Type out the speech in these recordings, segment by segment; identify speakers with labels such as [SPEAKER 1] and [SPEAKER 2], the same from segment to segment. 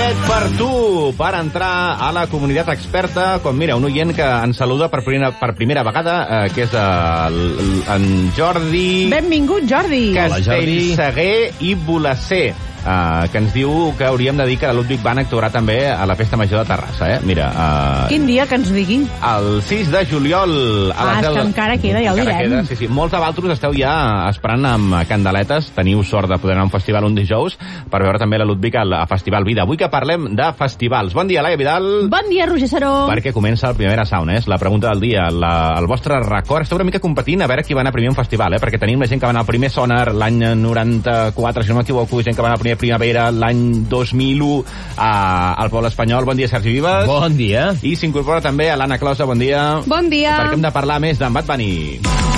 [SPEAKER 1] bitllet per tu, per entrar a la comunitat experta. Com mira, un oient que ens saluda per primera vegada, que és en Jordi...
[SPEAKER 2] Benvingut, Jordi.
[SPEAKER 1] Castellseguer i Bolacer, que ens diu que hauríem de dir que la Ludwig Band actuarà també a la Festa Major de Terrassa. Mira,
[SPEAKER 2] quin dia que ens digui?
[SPEAKER 1] El 6 de juliol.
[SPEAKER 2] És que encara queda, ja ho direm.
[SPEAKER 1] Sí. Molts de vosaltres esteu ja esperant amb candeletes. Teniu sort de poder anar a un festival un dijous per veure també la Ludwig a Festival Vida. Avui que parlem de festivals. Bon dia, Laia Vidal.
[SPEAKER 2] Bon dia, Roger Saró.
[SPEAKER 1] Perquè comença el Primavera Sound, és la pregunta del dia. El vostre record. Esteu una mica competint a veure qui va anar primer a un festival, perquè tenim la gent que va anar al primer Sonar l'any 94, si no m'equivoco, gent que va anar al primer Primavera l'any 2001 al Poble Espanyol. Bon dia, Sergi Vives.
[SPEAKER 3] Bon dia.
[SPEAKER 1] I s'incorpora també a l'Anna Closa. Bon dia.
[SPEAKER 2] Bon dia.
[SPEAKER 1] Perquè hem de parlar més d'en Bad Bunny.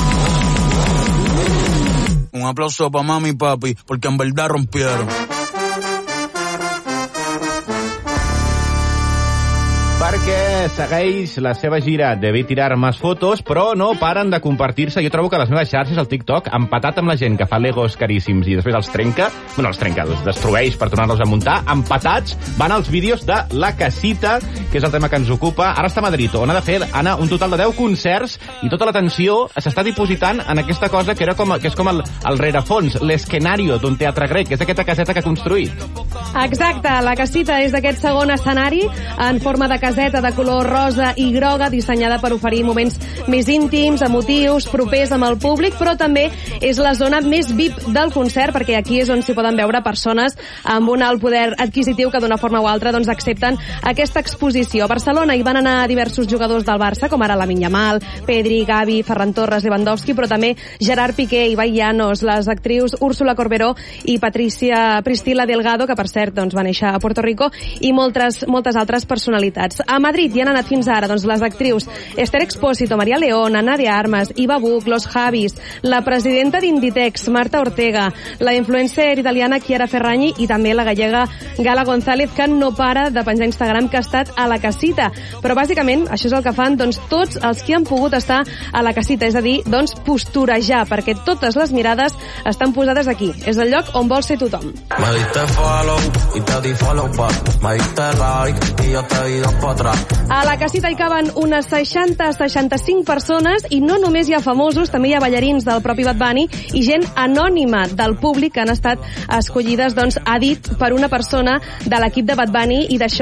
[SPEAKER 4] Un aplauso pa mami y papi, porque en verdad rompieron.
[SPEAKER 1] Perquè segueix la seva gira Debí tirar más fotos, però no paren de compartir-se. Jo trobo que les meves xarxes, al TikTok, empatat amb la gent que fa legos caríssims i després els trenca, els destrueix per tornar-los a muntar, empatats van els vídeos de La Casita, que és el tema que ens ocupa. Ara està a Madrid, on ha de fer, Anna, un total de 10 concerts, i tota l'atenció s'està dipositant en aquesta cosa que és com el rerefons, l'escenario d'un teatre grec, que és aquesta caseta que ha construït.
[SPEAKER 5] Exacte, La Casita és d'aquest segon escenari en forma de caseta de color rosa i groga, dissenyada per oferir moments més íntims, emotius, propers amb el públic, però també és la zona més VIP del concert, perquè aquí és on s'hi poden veure persones amb un alt poder adquisitiu que d'una forma o altra accepten aquesta exposició. A Barcelona hi van anar diversos jugadors del Barça, com ara Lamine Yamal, Pedri, Gavi, Ferran Torres, Lewandowski, però també Gerard Piqué, Ibai Llanos, les actrius Úrsula Corberó i Priscila Delgado, que per cert va néixer a Puerto Rico, i moltes altres personalitats. A Madrid hi han anat fins ara les actrius Esther Expósito, María León, Ana de Armas, Iva Buch, Los Javis, la presidenta d'Inditex, Marta Ortega, la influencer italiana Chiara Ferragni i també la gallega Gala González, que no para de penjar a Instagram que ha estat a La Casita. Però bàsicament això és el que fan tots els que han pogut estar a La Casita, és a dir, posturejar, perquè totes les mirades estan posades aquí. És el lloc on vol ser tothom.
[SPEAKER 4] Me diste follow y te di follow back. Me diste like y yo te di dos para atrás.
[SPEAKER 5] A La Casita hi caben unes 60-65 persones i no només hi ha famosos, també hi ha ballarins del propi Bad Bunny i gent anònima del públic que han estat escollides a dit per una persona de l'equip de Bad Bunny, i d'això